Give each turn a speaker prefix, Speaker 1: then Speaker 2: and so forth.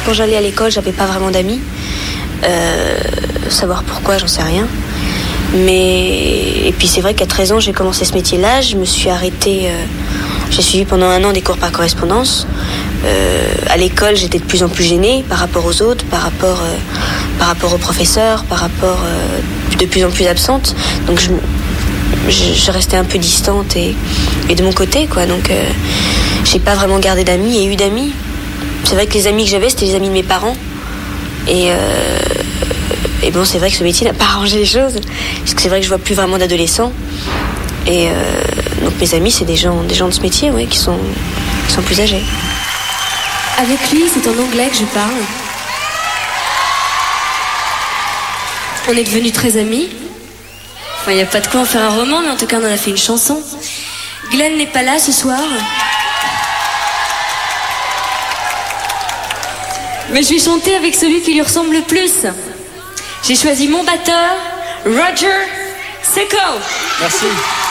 Speaker 1: quand j'allais à l'école, j'avais pas vraiment d'amis. Savoir pourquoi, j'en sais rien. Et puis c'est vrai qu'à 13 ans, j'ai commencé ce métier-là. Je me suis arrêtée. J'ai suivi pendant 1 an des cours par correspondance. À l'école, j'étais de plus en plus gênée par rapport aux autres, par rapport aux professeurs, de plus en plus absente. Donc je restais un peu distante et de mon côté, quoi. Donc j'ai pas vraiment gardé d'amis et eu d'amis. C'est vrai que les amis que j'avais, c'était les amis de mes parents. Et bon, c'est vrai que ce métier n'a pas arrangé les choses, parce que c'est vrai que je vois plus vraiment d'adolescents. Et donc mes amis, c'est des gens de ce métier, ouais, qui sont plus âgés.
Speaker 2: Avec lui, c'est en anglais que je parle. On est devenus très amis. Enfin, il n'y a pas de quoi en faire un roman, mais en tout cas, on en a fait une chanson. Glenn n'est pas là ce soir. Mais je vais chanter avec celui qui lui ressemble le plus. J'ai choisi mon batteur, Roger Secco.
Speaker 3: Merci.